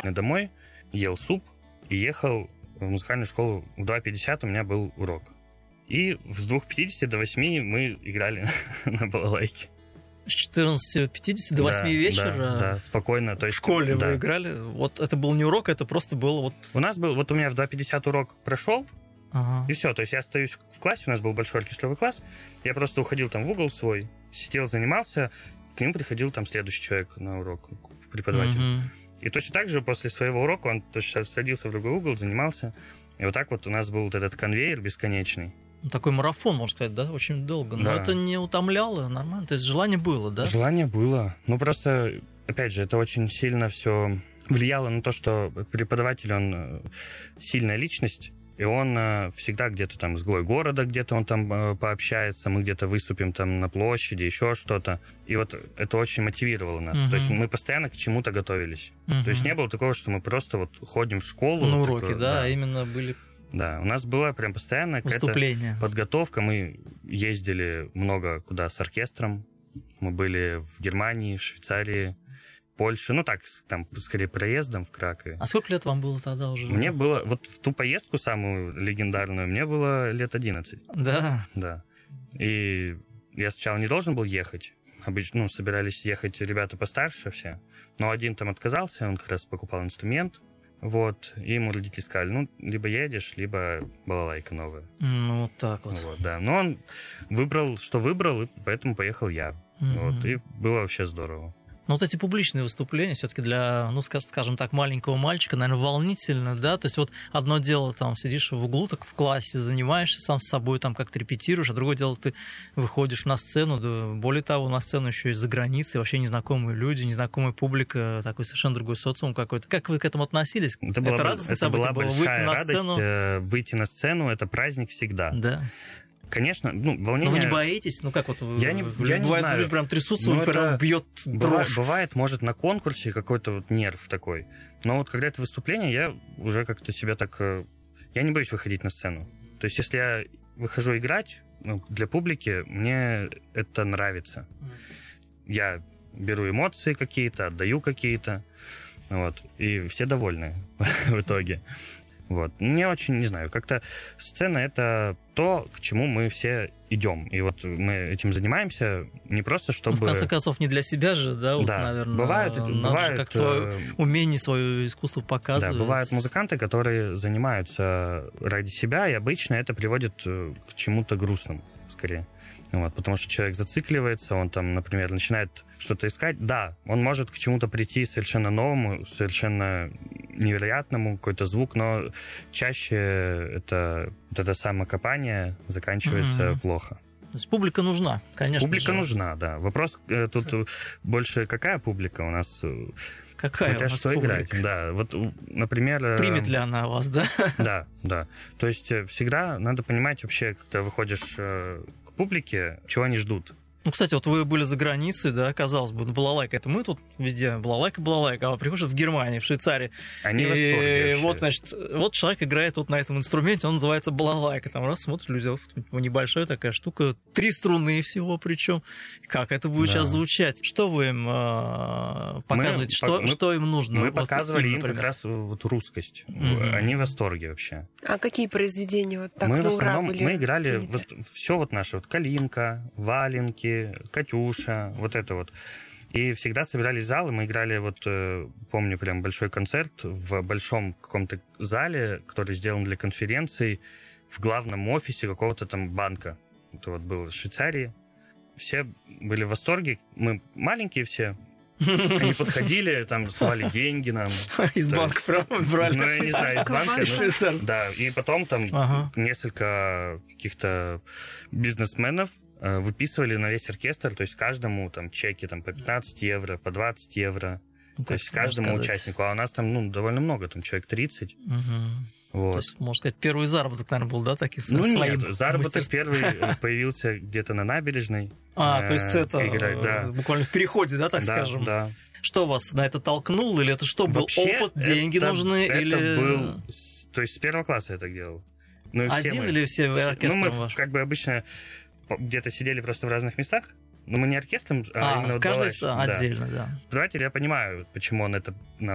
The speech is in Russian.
домой, ел суп и ехал в музыкальную школу. В 2:50 у меня был урок. И с 2:50 до 8 мы играли на балалайке. С 14:50 до 8 вечера? Да, спокойно. То есть, в школе вы играли? Вот это был не урок, это просто было вот... У нас был, вот у меня в 2:50 урок прошел, и все. То есть я остаюсь в классе, у нас был большой оркестровый класс, я просто уходил там в угол свой, сидел, занимался, к нему приходил там следующий человек на урок, преподаватель. И точно так же после своего урока он точно садился в другой угол, занимался. И вот так вот у нас был вот этот конвейер бесконечный. Такой марафон, можно сказать, да, очень долго. Но это не утомляло, нормально. То есть желание было, да? Желание было. Ну, просто, опять же, это очень сильно все влияло на то, что преподаватель, он сильная личность, и он всегда где-то там с главой города, где-то он там пообщается, мы где-то выступим там на площади, еще что-то. И вот это очень мотивировало нас. То есть мы постоянно к чему-то готовились. То есть не было такого, что мы просто вот ходим в школу. На уроки, да, именно были... Да, у нас была прям постоянная какая-то подготовка. Мы ездили много куда с оркестром. Мы были в Германии, в Швейцарии, Польше. Ну так, там, скорее, проездом в Кракове. А сколько лет вам было тогда уже? Мне было, вот в ту поездку самую легендарную, мне было лет 11. Да? Да. И я сначала не должен был ехать. Обычно, собирались ехать ребята постарше все. Но один там отказался, он как раз покупал инструмент. Вот, и ему родители сказали, либо едешь, либо балалайка новая. Вот так вот. Да. Но он выбрал, что выбрал, и поэтому поехал я. Вот, и было вообще здорово. Но вот эти публичные выступления все-таки для, скажем так, маленького мальчика, наверное, волнительно, да? То есть вот одно дело, там, сидишь в углу, так в классе занимаешься сам с собой, там, как-то репетируешь, а другое дело, ты выходишь на сцену, да, более того, на сцену еще из-за границы, вообще незнакомые люди, незнакомая публика, такой совершенно другой социум какой-то. Как вы к этому относились? Это радостное событие было, большая радость, выйти на сцену, это праздник всегда. Да. Конечно, волнение... Но вы не боитесь? Как вот я не знаю. Люди прям трясутся, прям бьет дрожь. Бывает, может, на конкурсе какой-то вот нерв такой. Но вот когда это выступление, я уже как-то себя так... Я не боюсь выходить на сцену. То есть если я выхожу играть для публики, мне это нравится. Я беру эмоции какие-то, отдаю какие-то. Вот, и все довольны в итоге. Вот. Мне очень, не знаю, как-то сцена — это то, к чему мы все идем. И вот мы этим занимаемся не просто, чтобы... в конце концов, не для себя же, да? Вот, наверное, бывает как свое умение, свое искусство показывать. Да, бывают музыканты, которые занимаются ради себя, и обычно это приводит к чему-то грустному, скорее. Вот, потому что человек зацикливается, он там, например, начинает что-то искать. Да, он может к чему-то прийти совершенно новому, совершенно невероятному, какой-то звук, но чаще это самокопание заканчивается плохо. То есть публика нужна, конечно. Публика нужна, да. Вопрос тут больше, какая публика у нас... Какая хотя у вас что публика? Играть. Да, вот, например... Примет ли она вас, да? Да. То есть всегда надо понимать вообще, когда выходишь к публике, чего они ждут. Кстати, вот вы были за границей, да, казалось бы, балалайка, это мы тут везде балалайка, а приходишь в Германии, в Швейцарии. Они в восторге вот, значит, вот человек играет вот на этом инструменте, он называется балалайка. Там раз смотришь, люди, небольшая такая штука, 3 струны всего причем. Как это будет сейчас звучать? Что вы им показываете? Что им нужно? Мы показывали им как раз вот русскость. Они в восторге вообще. А какие произведения вот так на ура были? Мы играли все вот наше, вот «Калинка», «Валенки», «Катюша», вот это вот. И всегда собирались залы, мы играли, вот помню, прям большой концерт в большом каком-то зале, который сделан для конференций, в главном офисе какого-то там банка. Это вот было в Швейцарии. Все были в восторге, мы маленькие все, они подходили, там, совали деньги нам. Из банка брали. Ну, я не знаю, из банка. Да, и потом там несколько каких-то бизнесменов выписывали на весь оркестр, то есть каждому там чеки там, по 15 евро, по 20 евро. То есть каждому участнику. А у нас там довольно много, там человек 30. Вот. То есть, можно сказать, первый заработок, наверное, был, да, таких нет, заработок первый появился где-то на набережной. То есть это буквально в переходе, да, так скажем? Да. Что вас на это толкнуло? Или это что, был опыт, деньги нужны? Это был... То есть с первого класса я так делал. Один или все оркестром ваш? Мы как бы обычно где-то сидели просто в разных местах. Но мы не оркестром, а именно каждый отдельно, да. Преподаватель, я понимаю, почему он это нам